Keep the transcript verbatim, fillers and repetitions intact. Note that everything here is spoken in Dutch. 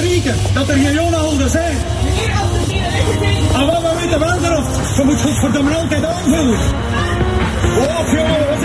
Marieke, dat er geen jongehouden zijn. Meneer, als de dieren weggegeven. En wat we weten wel erop. Ze moet goed voor de altijd aanvoelen. Oh, jongen.